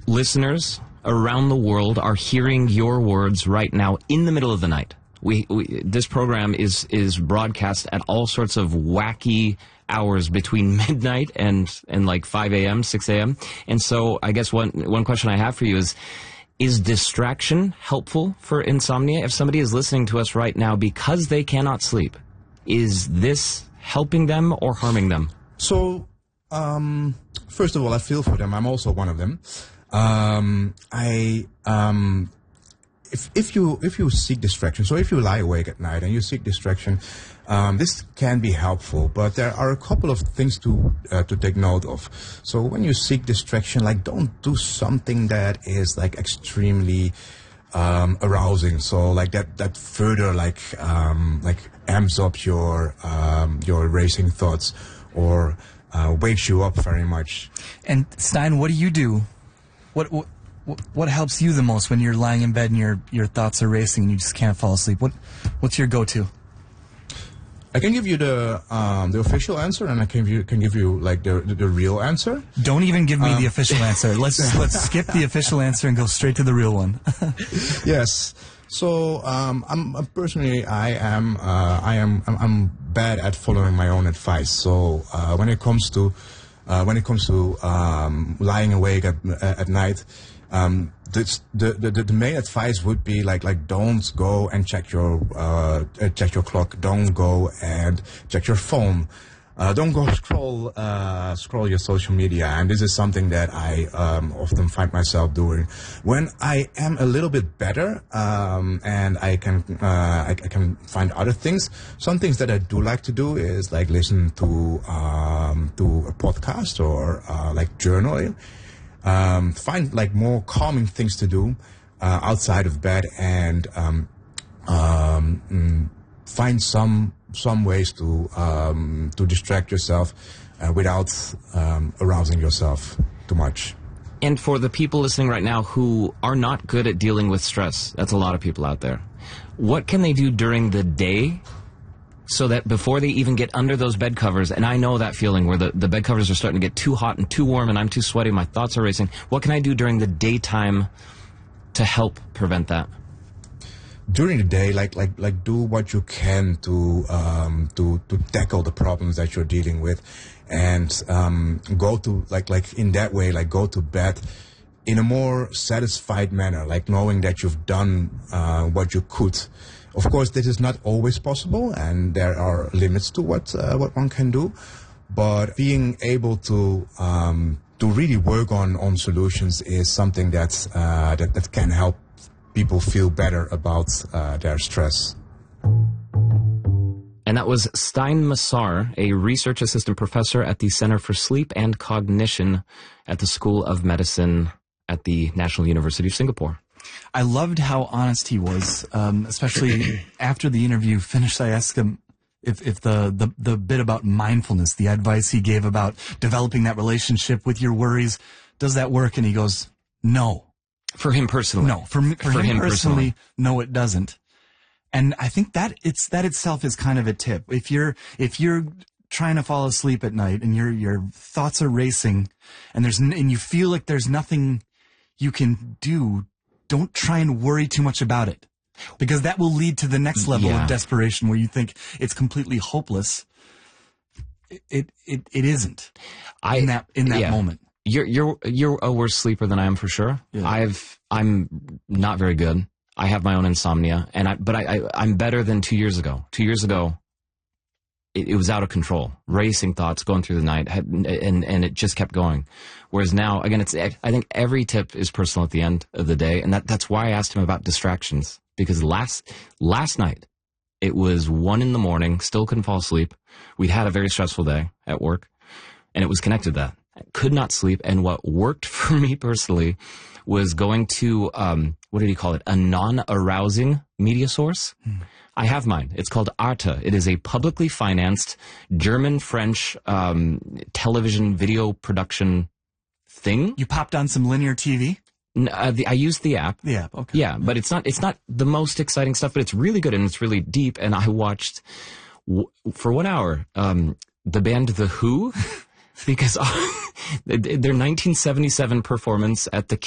listeners around the world are hearing your words right now in the middle of the night. This program is broadcast at all sorts of wacky hours between midnight and like 5 a.m., 6 a.m. And so I guess one question I have for you is distraction helpful for insomnia? If somebody is listening to us right now because they cannot sleep, is this helping them or harming them? So, first of all, I feel for them. I'm also one of them. If you seek distraction, so if you lie awake at night and you seek distraction, this can be helpful, but there are a couple of things to take note of. So when you seek distraction, like, don't do something that is like extremely arousing. So like that further like amps up your racing thoughts or wakes you up very much. And Stein, what do you do? What helps you the most when you're lying in bed and your thoughts are racing and you just can't fall asleep? What's your go-to? I can give you the official answer, and I can give you like the real answer. Don't even give me the official answer. Let's skip the official answer and go straight to the real one. Yes. So I'm bad at following my own advice. So when it comes to lying awake at night, the main advice would be like don't go and check your clock. Don't go and check your phone. Don't go scroll your social media. And this is something that I often find myself doing when I am a little bit better, and I can find other things. Some things that I do like to do is like listen to a podcast or like journaling. Find like more calming things to do outside of bed, and find some ways to distract yourself without arousing yourself too much. And for the people listening right now who are not good at dealing with stress, that's a lot of people out there, what can they do during the day so that before they even get under those bed covers, and I know that feeling where the bed covers are starting to get too hot and too warm and I'm too sweaty, my thoughts are racing, what can I do during the daytime to help prevent that? During the day, like do what you can to tackle the problems that you're dealing with, and go to like in that way, like go to bed in a more satisfied manner, like knowing that you've done what you could. Of course, this is not always possible, and there are limits to what one can do. But being able to really work on solutions is something that can help people feel better about their stress. And that was Stein Massar, a research assistant professor at the Center for Sleep and Cognition at the School of Medicine at the National University of Singapore. I loved how honest he was, especially after the interview finished. I asked him if the bit about mindfulness, the advice he gave about developing that relationship with your worries, does that work? And he goes, no. For him personally? No. For him personally, no, it doesn't. And I think that itself is kind of a tip. If you're trying to fall asleep at night and your thoughts are racing and you feel like there's nothing you can do, don't try and worry too much about it, because that will lead to the next level of desperation where you think it's completely hopeless. It isn't in that moment. You're a worse sleeper than I am for sure. Yeah. I'm not very good. I have my own insomnia, but I'm better than 2 years ago. 2 years ago, it was out of control, racing thoughts going through the night, and it just kept going. Whereas now, again, I think every tip is personal at the end of the day, and that's why I asked him about distractions, because last night it was 1 a.m, still couldn't fall asleep. We'd had a very stressful day at work, and it was connected to that. I could not sleep, and what worked for me personally was going to what did he call it? A non-arousing media source. I have mine. It's called Arte. It is a publicly financed German-French television video production thing. You popped on some linear TV? I used the app. The app, okay. Yeah, but it's not the most exciting stuff, but it's really good and it's really deep. And I watched for 1 hour the band The Who, because their 1977 performance at the